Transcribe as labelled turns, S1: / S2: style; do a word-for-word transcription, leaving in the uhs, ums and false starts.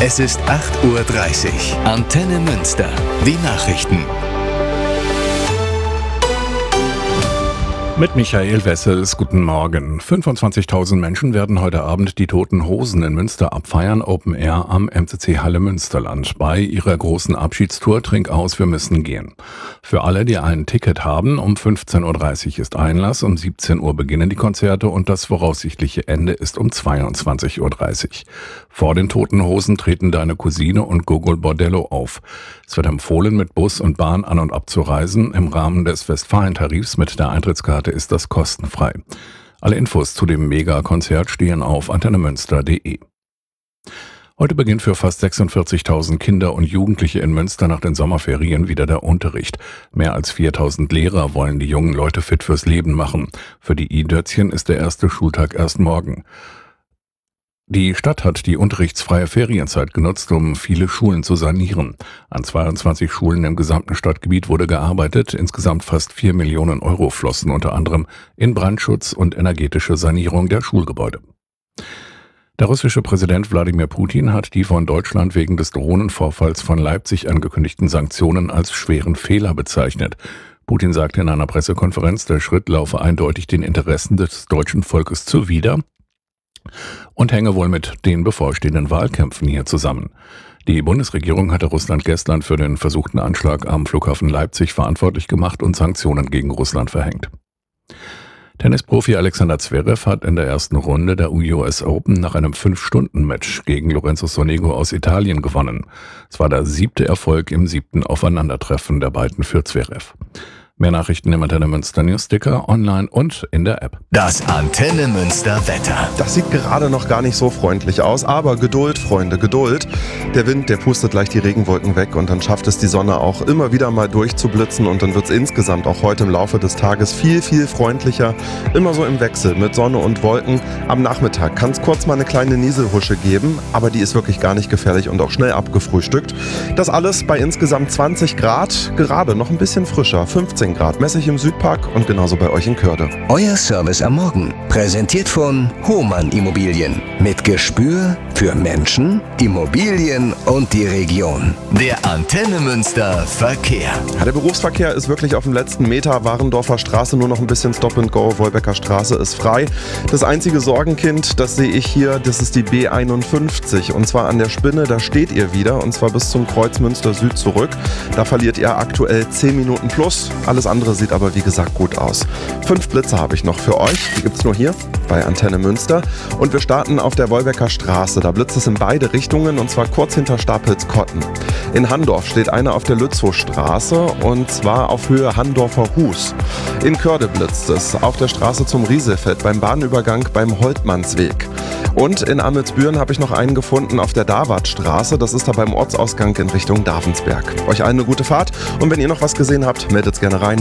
S1: Es ist acht Uhr dreißig. Antenne Münster. Die Nachrichten.
S2: Mit Michael Wessels, guten Morgen. fünfundzwanzigtausend Menschen werden heute Abend die Toten Hosen in Münster abfeiern, Open Air am M C C Halle Münsterland. Bei ihrer großen Abschiedstour Trink aus, wir müssen gehen. Für alle, die ein Ticket haben, um fünfzehn Uhr dreißig ist Einlass, um siebzehn Uhr beginnen die Konzerte und das voraussichtliche Ende ist um zweiundzwanzig Uhr dreißig. Vor den Toten Hosen treten Deine Cousine und Gogol Bordello auf. Es wird empfohlen, mit Bus und Bahn an- und abzureisen. Im Rahmen des Westfalentarifs mit der Eintrittskarte ist das kostenfrei. Alle Infos zu dem Megakonzert stehen auf antennemünster punkt de. Heute beginnt für fast sechsundvierzigtausend Kinder und Jugendliche in Münster nach den Sommerferien wieder der Unterricht. Mehr als viertausend Lehrer wollen die jungen Leute fit fürs Leben machen. Für die I-Dötzchen ist der erste Schultag erst morgen. Die Stadt hat die unterrichtsfreie Ferienzeit genutzt, um viele Schulen zu sanieren. An zweiundzwanzig Schulen im gesamten Stadtgebiet wurde gearbeitet. Insgesamt fast vier Millionen Euro flossen unter anderem in Brandschutz und energetische Sanierung der Schulgebäude. Der russische Präsident Wladimir Putin hat die von Deutschland wegen des Drohnenvorfalls von Leipzig angekündigten Sanktionen als schweren Fehler bezeichnet. Putin sagte in einer Pressekonferenz, der Schritt laufe eindeutig den Interessen des deutschen Volkes zuwider und hänge wohl mit den bevorstehenden Wahlkämpfen hier zusammen. Die Bundesregierung hatte Russland gestern für den versuchten Anschlag am Flughafen Leipzig verantwortlich gemacht und Sanktionen gegen Russland verhängt. Tennisprofi Alexander Zverev hat in der ersten Runde der U S Open nach einem fünf Stunden Match gegen Lorenzo Sonego aus Italien gewonnen. Es war der siebte Erfolg im siebten Aufeinandertreffen der beiden für Zverev. Mehr Nachrichten im Antenne Münster Newsticker, online und in der App.
S1: Das Antenne Münster Wetter.
S3: Das sieht gerade noch gar nicht so freundlich aus, aber Geduld, Freunde, Geduld. Der Wind, der pustet gleich die Regenwolken weg und dann schafft es die Sonne auch immer wieder mal durchzublitzen und dann wird es insgesamt auch heute im Laufe des Tages viel, viel freundlicher. Immer so im Wechsel mit Sonne und Wolken. Am Nachmittag kann es kurz mal eine kleine Nieselhusche geben, aber die ist wirklich gar nicht gefährlich und auch schnell abgefrühstückt. Das alles bei insgesamt zwanzig Grad, gerade noch ein bisschen frischer, fünfzehn Grad messe ich im Südpark und genauso bei euch in Körde.
S1: Euer Service am Morgen, präsentiert von Hohmann Immobilien. Mit Gespür für Menschen, Immobilien und die Region. Der Antenne Münster Verkehr.
S3: Ja, der Berufsverkehr ist wirklich auf dem letzten Meter. Warendorfer Straße nur noch ein bisschen Stop and Go. Wolbecker Straße ist frei. Das einzige Sorgenkind, das sehe ich hier, das ist die B einundfünfzig. Und zwar an der Spinne, da steht ihr wieder. Und zwar bis zum Kreuz Münster Süd zurück. Da verliert ihr aktuell zehn Minuten plus. Alles andere sieht aber wie gesagt gut aus. Fünf Blitze habe ich noch für euch. Die gibt es nur hier bei Antenne Münster. Und wir starten auf der Wolbecker Straße. Da blitzt es in beide Richtungen und zwar kurz hinter Stapelskotten. In Handorf steht einer auf der Lützowstraße und zwar auf Höhe Handorfer Hus. In Körde blitzt es auf der Straße zum Rieselfeld beim Bahnübergang beim Holtmannsweg. Und in Amelsbüren habe ich noch einen gefunden auf der Davartstraße. Das ist da beim Ortsausgang in Richtung Davensberg. Euch allen eine gute Fahrt und wenn ihr noch was gesehen habt, meldet es gerne rein.